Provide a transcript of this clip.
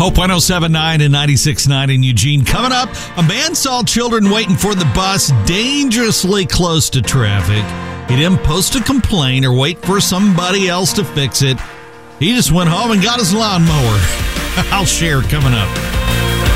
Hope 107.9 and 96.9 in Eugene. Coming up, a man saw children waiting for the bus dangerously close to traffic. He didn't post a complaint or wait for somebody else to fix it. He just went home and got his lawnmower. I'll share coming up.